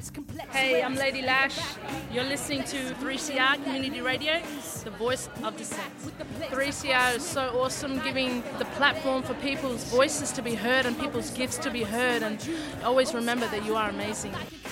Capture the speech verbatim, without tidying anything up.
Hey, I'm Lady Lash. You're listening to three C R Community Radio, the voice of dissent. three C R is so awesome, giving the platform for people's voices to be heard and people's gifts to be heard, and always remember that you are amazing.